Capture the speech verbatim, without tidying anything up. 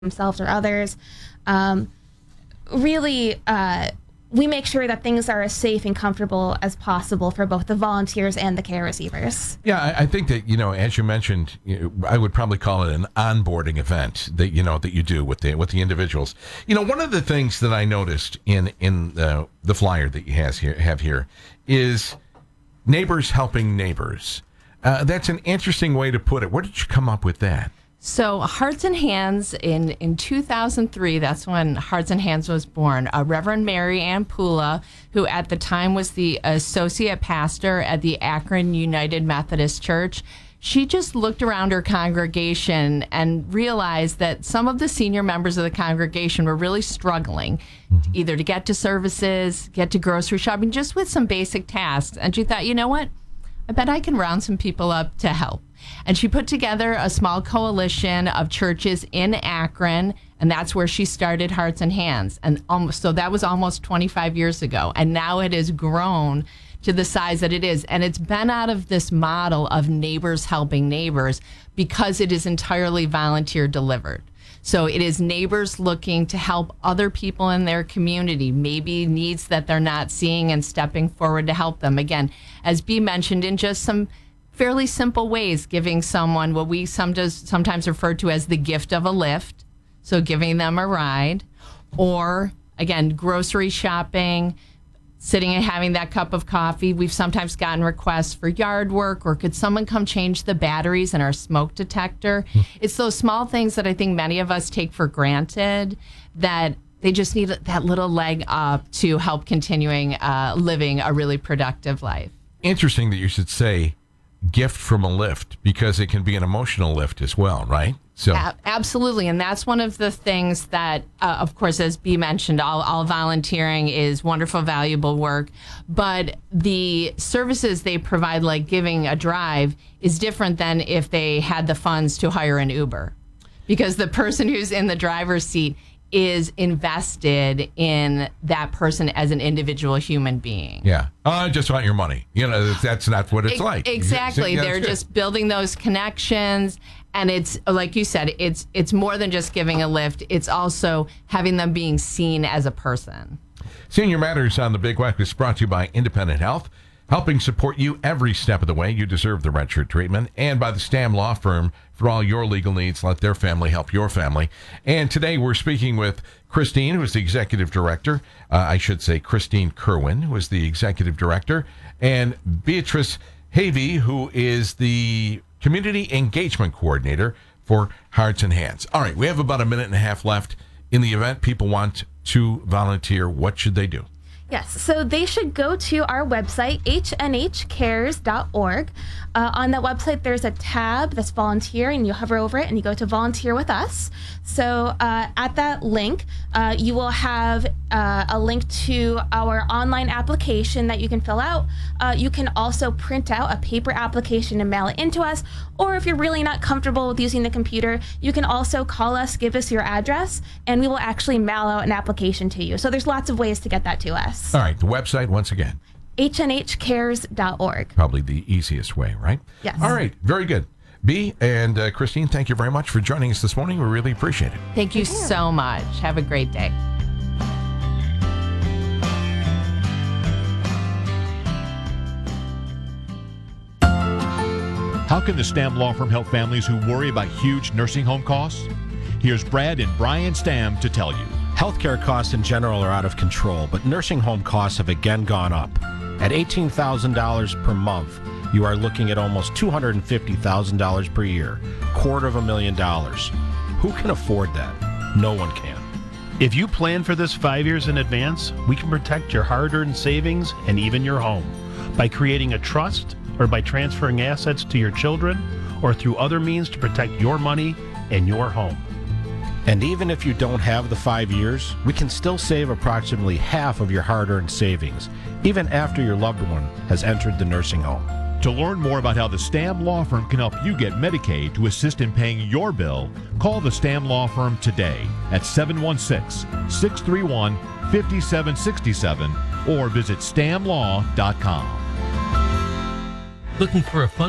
themselves or others. Um, really, uh, we make sure that things are as safe and comfortable as possible for both the volunteers and the care receivers. Yeah, I, I think that, you know, as you mentioned, you know, I would probably call it an onboarding event that, you know, that you do with the with the individuals. You know, one of the things that I noticed in in the, the flyer that you has here, have here is neighbors helping neighbors. Uh, that's an interesting way to put it. Where did you come up with that? So Hearts and Hands in, in two thousand three, that's when Hearts and Hands was born. Uh, Reverend Mary Ann Pula, who at the time was the associate pastor at the Akron United Methodist Church, she just looked around her congregation and realized that some of the senior members of the congregation were really struggling, mm-hmm. either to get to services, get to grocery shopping, just with some basic tasks. And she thought, you know what? I bet I can round some people up to help. And she put together a small coalition of churches in Akron, and that's where she started Hearts and Hands. And almost, so that was almost twenty-five years ago. And now it has grown to the size that it is. And it's been out of this model of neighbors helping neighbors because it is entirely volunteer delivered. So it is neighbors looking to help other people in their community, maybe needs that they're not seeing, and stepping forward to help them. Again, as Bea mentioned, in just some fairly simple ways, giving someone what we sometimes sometimes refer to as the gift of a lift, so giving them a ride, or again, grocery shopping, sitting and having that cup of coffee. We've sometimes gotten requests for yard work, or could someone come change the batteries in our smoke detector? It's those small things that I think many of us take for granted, that they just need that little leg up to help continuing uh, living a really productive life. Interesting that you should say gift from a lift, because it can be an emotional lift as well, right? So A- absolutely. And that's one of the things that, uh, of course, as Bea mentioned, all, all volunteering is wonderful, valuable work. But the services they provide, like giving a drive, is different than if they had the funds to hire an Uber. Because the person who's in the driver's seat is invested in that person as an individual human being. Yeah. Oh, I just want your money. You know, that's not what it's e- like. Exactly. Yeah, They're just building those connections. And it's, like you said, it's it's more than just giving a lift. It's also having them being seen as a person. Senior Matters on the Big Weck is brought to you by Independent Health, helping support you every step of the way. You deserve the red shirt treatment. And by the Stam Law Firm, for all your legal needs, let their family help your family. And today we're speaking with Christine, who is the executive director. Uh, I should say Christine Kerwin, who is the executive director, and Beatrice Havey, who is the community engagement coordinator for Hearts and Hands. All right, we have about a minute and a half left. In the event people want to volunteer, what should they do? Yes, so they should go to our website, h n h cares dot org. Uh, on that website, there's a tab that's volunteer, and you hover over it and you go to volunteer with us. So uh, at that link, uh, you will have uh, a link to our online application that you can fill out. Uh, you can also print out a paper application and mail it into us. Or if you're really not comfortable with using the computer, you can also call us, give us your address, and we will actually mail out an application to you. So there's lots of ways to get that to us. All right, the website, once again. h n h cares dot org. Probably the easiest way, right? Yes. All right, very good. Bea and uh, Christine, thank you very much for joining us this morning. We really appreciate it. Thank you so much. Have a great day. How can the Stam Law Firm help families who worry about huge nursing home costs? Here's Brad and Brian Stam to tell you. Healthcare costs in general are out of control, but nursing home costs have again gone up. At eighteen thousand dollars per month, you are looking at almost two hundred fifty thousand dollars per year, quarter of a million dollars. Who can afford that? No one can. If you plan for this five years in advance, we can protect your hard-earned savings and even your home by creating a trust, or by transferring assets to your children, or through other means to protect your money and your home. And even if you don't have the five years, we can still save approximately half of your hard-earned savings, even after your loved one has entered the nursing home. To learn more about how the Stam Law Firm can help you get Medicaid to assist in paying your bill, call the Stam Law Firm today at seven one six, six three one, five seven six seven or visit stam law dot com. Looking for a fun